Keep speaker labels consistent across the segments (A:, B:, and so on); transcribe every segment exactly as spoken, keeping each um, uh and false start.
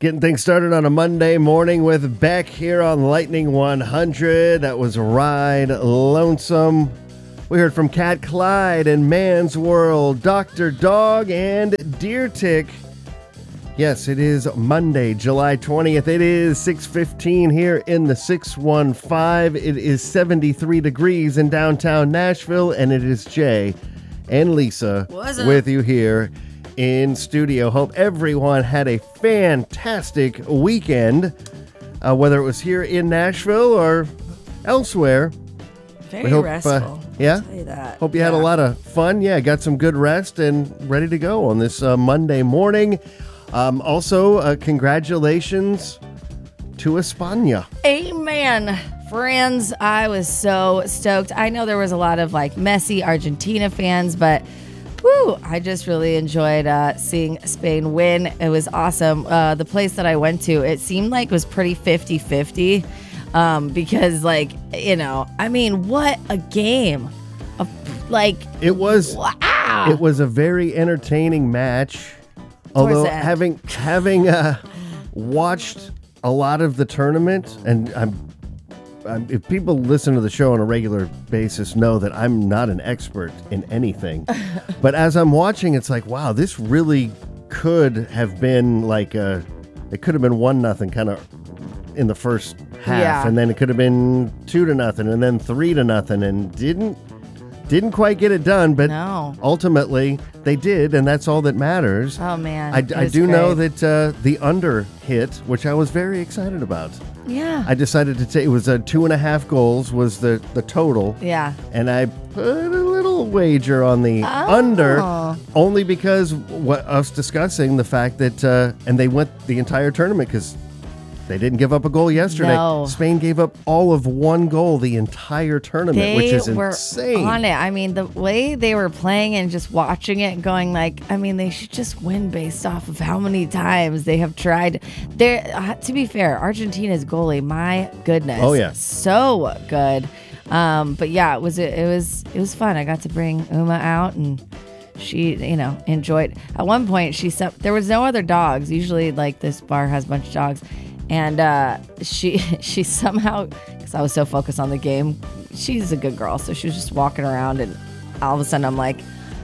A: Getting things started on a Monday morning with Beck here on Lightning one hundred. That was Ride Lonesome. We heard from Cat Clyde and Man's World, Doctor Dog, and Deer Tick. Yes, it is Monday, July twentieth. It is six fifteen here in the six one five. It is seventy-three degrees in downtown Nashville, and it is Jay and Lisa with you here in studio. Hope everyone had a fantastic weekend, uh, whether it was here in Nashville or elsewhere.
B: Very
A: we hope,
B: restful.
A: Uh, yeah.
B: I'll tell you that.
A: Hope you
B: yeah.
A: had a lot of fun. Yeah, got some good rest and ready to go on this uh, Monday morning. Um, also, uh, congratulations to España.
B: Amen. Friends, I was so stoked. I know there was a lot of like Messi Argentina fans, but woo, I just really enjoyed uh, seeing Spain win. It was awesome. Uh, the place that I went to, it seemed like it was pretty fifty-fifty um, because, like, you know, I mean, what a game. Of, like,
A: It was,
B: wow.
A: it was a very entertaining match. Although having having uh, watched a lot of the tournament, and I'm, I'm, if people listen to the show on a regular basis know that I'm not an expert in anything. But as I'm watching, it's like, wow, this really could have been like a, it could have been one nothing kind of in the first half,
B: Yeah.
A: and then it could have been two to nothing, and then three to nothing, and didn't. Didn't quite get it done, but
B: No.
A: ultimately they did, and that's all that matters.
B: Oh, man.
A: I,
B: it
A: I
B: was
A: do
B: great.
A: know that uh, the under hit, which I was very excited about.
B: Yeah.
A: I decided to take, it was uh, two and a half goals was the, the total,
B: yeah.
A: and I put a little wager on the
B: Oh.
A: under, only because what us discussing the fact that, uh, and they went the entire tournament because they didn't give up a goal yesterday.
B: No.
A: Spain gave up all of one goal the entire tournament,
B: They
A: which is
B: were
A: insane.
B: on it. I mean, the way they were playing and just watching it and going like, I mean, they should just win based off of how many times they have tried. There, uh, to be fair, Argentina's goalie, my goodness,
A: Oh, yeah.
B: so good. Um, but yeah, it was it was it was fun. I got to bring Uma out and she, you know, enjoyed. At one point, she said there was no other dogs. Usually, like this bar has a bunch of dogs. And uh, she she somehow, because I was so focused on the game, she's a good girl. So she was just walking around, and all of a sudden I'm like,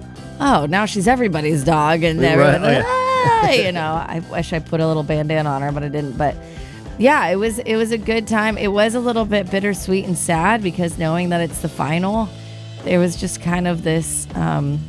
B: oh, now she's everybody's dog. And everyone,
A: Right, oh,
B: ah, you know, I wish I put a little bandana on her, but I didn't. But yeah, it was it was a good time. It was a little bit bittersweet and sad because knowing that it's the final, there was just kind of this um,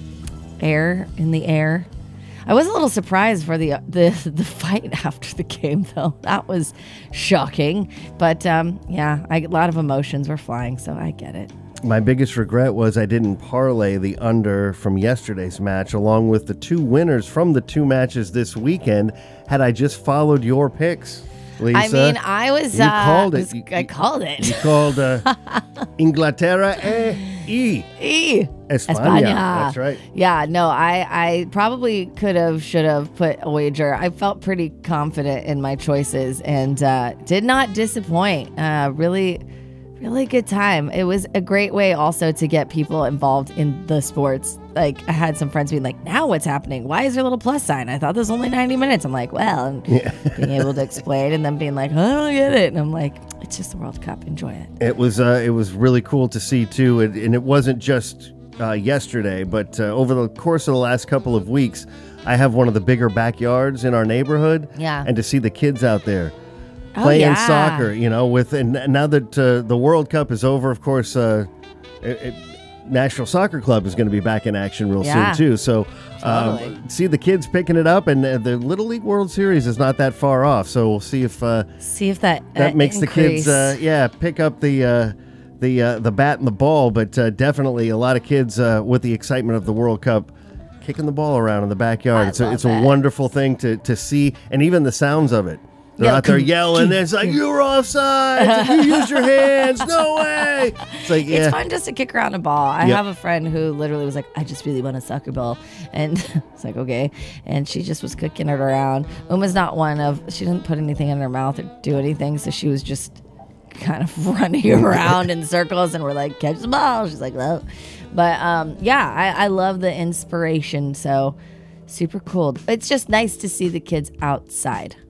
B: air in the air. I was a little surprised for the the the fight after the game, though. That was shocking. But um, yeah, I, a lot of emotions were flying, so I get it.
A: My biggest regret was I didn't parlay the under from yesterday's match along with the two winners from the two matches this weekend had I just followed your picks, Lisa.
B: I mean, I was...
A: You
B: uh,
A: called it.
B: was-
A: You-
B: I called it.
A: You called uh, Inglaterra e y
B: E.
A: España. That's right.
B: Yeah, no, I, I probably could have, should have put a wager. I felt pretty confident in my choices and uh, did not disappoint. Uh, really, really good time. It was a great way also to get people involved in the sports. Like, I had some friends being like, now what's happening? Why is there a little plus sign? I thought this was only ninety minutes. I'm like, well, and
A: Yeah.
B: being able to explain and then being like, I don't get it. And I'm like, it's just the World Cup. Enjoy it.
A: It was uh, it was really cool to see too, and, and it wasn't just uh, yesterday, but uh, over the course of the last couple of weeks, I have one of the bigger backyards in our neighborhood,
B: Yeah.
A: and to see the kids out there
B: Oh,
A: playing
B: yeah.
A: soccer, you know, with and now that uh, the World Cup is over, of course, uh, it, it, National Soccer Club is going to be back in action real
B: Yeah.
A: soon too. So um,
B: Totally.
A: see the kids picking it up, and uh, the Little League World Series is not that far off. So we'll see if uh,
B: See if that
A: that
B: uh,
A: makes the
B: increase.
A: kids, uh, yeah, pick up the uh, the uh, the bat and the ball. But uh, definitely a lot of kids uh, with the excitement of the World Cup, kicking the ball around in the backyard.
B: I
A: it's a,
B: love
A: it's a
B: it.
A: wonderful thing to to see, and even the sounds of it. They're
B: Yeah.
A: out there yelling. It's like, you're offside. It's like, you use your hands. No way. It's like, yeah.
B: It's fun just to kick around a ball. I
A: Yep.
B: have a friend who literally was like, I just really want a soccer ball. And it's like, okay. And she just was kicking it around. Uma's not one of, she didn't put anything in her mouth or do anything. So she was just kind of running around in circles and we're like, catch the ball. She's like, well. But um, yeah, I, I love the inspiration. So super cool. It's just nice to see the kids outside.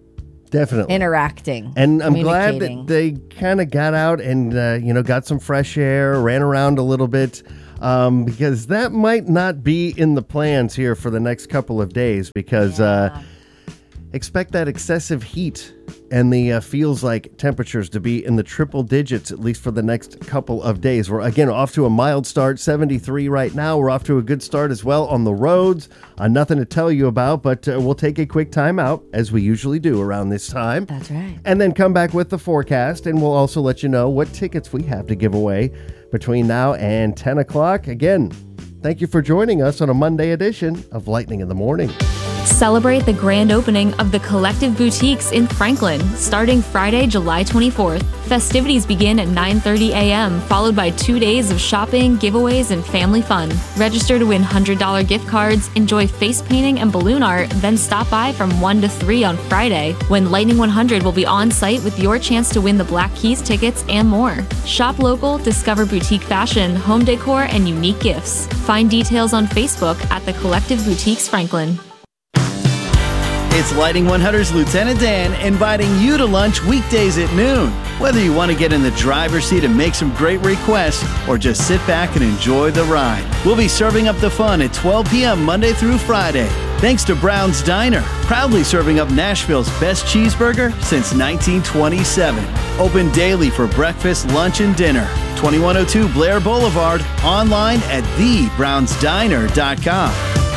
A: Definitely.
B: interacting.
A: And I'm glad that
B: communicating.
A: they kind of got out and, uh, you know, got some fresh air, ran around a little bit, um, because that might not be in the plans here for the next couple of days because uh, expect that excessive heat and the uh, feels like temperatures to be in the triple digits, at least for the next couple of days. We're, again, off to a mild start, seventy-three right now. We're off to a good start as well on the roads. Uh, nothing to tell you about, but uh, we'll take a quick time out, as we usually do around this time.
B: That's right.
A: And then come back with the forecast, and we'll also let you know what tickets we have to give away between now and ten o'clock. Again, thank you for joining us on a Monday edition of Lightning in the Morning.
C: Celebrate the grand opening of the Collective Boutiques in Franklin, starting Friday, July twenty-fourth. Festivities begin at nine thirty a.m., followed by two days of shopping, giveaways, and family fun. Register to win one hundred dollars gift cards, enjoy face painting and balloon art, then stop by from one to three on Friday, when Lightning one hundred will be on site with your chance to win the Black Keys tickets and more. Shop local, discover boutique fashion, home decor, and unique gifts. Find details on Facebook at the Collective Boutiques Franklin.
D: It's Lightning one hundred's Lieutenant Dan inviting you to lunch weekdays at noon. Whether you want to get in the driver's seat and make some great requests or just sit back and enjoy the ride, we'll be serving up the fun at twelve p.m. Monday through Friday. Thanks to Brown's Diner, proudly serving up Nashville's best cheeseburger since nineteen twenty-seven. Open daily for breakfast, lunch, and dinner. twenty-one oh two Blair Boulevard, online at the browns diner dot com.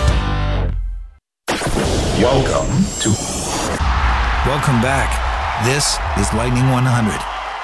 E: Welcome to. Welcome back. This is Lightning one hundred.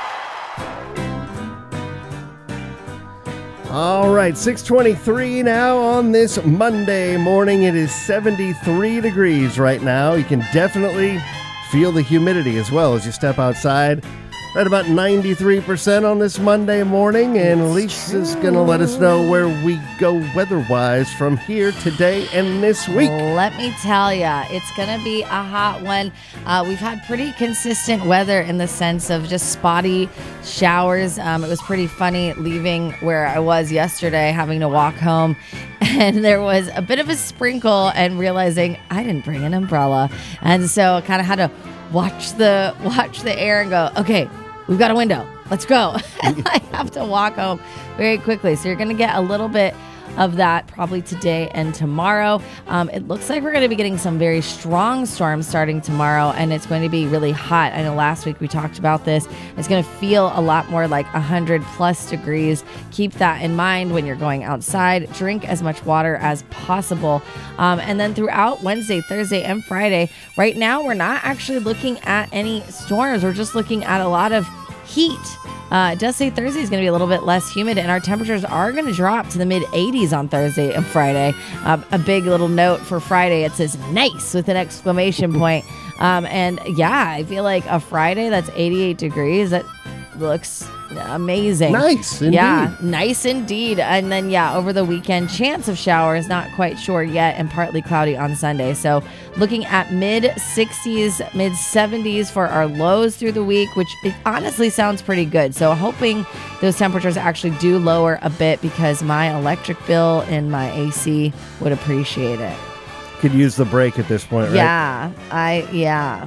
A: All right, six twenty-three now on this Monday morning. It is seventy-three degrees right now. You can definitely feel the humidity as well as you step outside. Right about ninety-three percent on this Monday morning, and Lisa's going to let us know where we go weather-wise from here today and this week.
B: Let me tell ya, it's going to be a hot one. Uh, we've had pretty consistent weather in the sense of just spotty showers. Um, it was pretty funny leaving where I was yesterday, having to walk home, and there was a bit of a sprinkle and realizing I didn't bring an umbrella. And so I kind of had to watch the watch the air and go, okay, we've got a window. Let's go. And I have to walk home very quickly. So you're going to get a little bit of that probably today and tomorrow. Um, it looks like we're going to be getting some very strong storms starting tomorrow, and it's going to be really hot. I know last week we talked about this. It's going to feel a lot more like one hundred plus degrees. Keep that in mind when you're going outside. Drink as much water as possible. Um, and then throughout Wednesday, Thursday, and Friday, right now we're not actually looking at any storms. We're just looking at a lot of heat. Uh, it does say Thursday is going to be a little bit less humid, and our temperatures are going to drop to the mid eighties on Thursday and Friday. Uh, a big little note for Friday, it says nice with an exclamation point. Um, and yeah, I feel like a Friday that's eighty-eight degrees, that looks amazing.
A: Nice, indeed.
B: Yeah, nice indeed. And then, yeah, over the weekend, chance of showers, not quite sure yet, and partly cloudy on Sunday. So looking at mid sixties, mid seventies for our lows through the week, which it honestly sounds pretty good. So hoping those temperatures actually do lower a bit because my electric bill and my A C would appreciate it.
A: Could use the break at this point, right?
B: Yeah, I, yeah.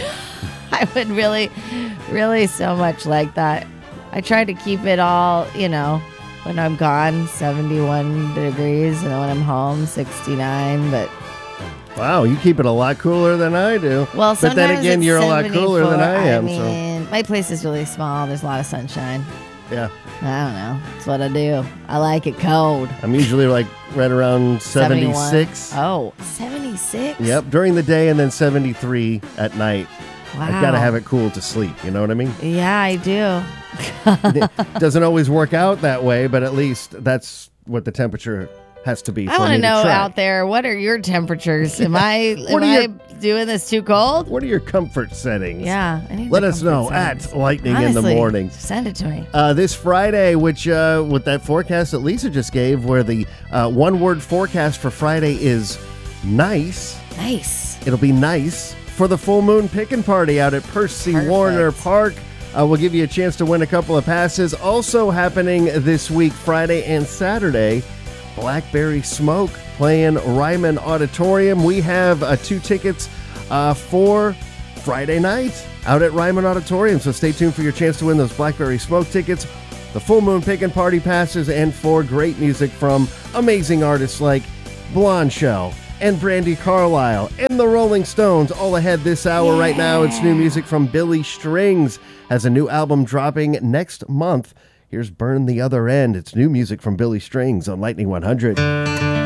B: I would really, really so much like that. I try to keep it all, you know, when I'm gone, seventy-one degrees, and when I'm home, sixty-nine, but...
A: Wow, you keep it a lot cooler than I do.
B: Well,
A: but then again,
B: it's
A: you're a lot cooler than I am.
B: I mean,
A: so.
B: My place is really small. There's a lot of sunshine.
A: Yeah.
B: I don't know. That's what I do. I like it cold.
A: I'm usually like right around seventy-six.
B: seventy-one. Oh, seventy-six?
A: Yep, during the day, and then seventy-three at night.
B: Wow.
A: I've got to have it cool to sleep. You know what I mean?
B: Yeah, I do.
A: It doesn't always work out that way, but at least that's what the temperature has to be.
B: I want to know out there, what are your temperatures? Am I am I doing this too cold?
A: What are your comfort settings?
B: Yeah, I need
A: Let
B: the
A: us know
B: settings.
A: at Lightning
B: Honestly,
A: in the Morning.
B: Send it to me.
A: Uh, this Friday, which uh, with that forecast that Lisa just gave, where the uh, one-word forecast for Friday is nice.
B: Nice.
A: It'll be nice for the full moon pickin' party out at Percy
B: Perfect.
A: Warner Park. Uh, we'll give you a chance to win a couple of passes. Also happening this week, Friday and Saturday, Blackberry Smoke playing Ryman Auditorium. We have uh, two tickets uh, for Friday night out at Ryman Auditorium. So stay tuned for your chance to win those Blackberry Smoke tickets, the Full Moon Pick and Party passes, and for great music from amazing artists like Blonde Shell and Brandi Carlile and the Rolling Stones. All ahead this hour. Yeah. Right now, it's new music from Billy Strings. Has a new album dropping next month. Here's Burn the Other End. It's new music from Billy Strings on Lightning one hundred.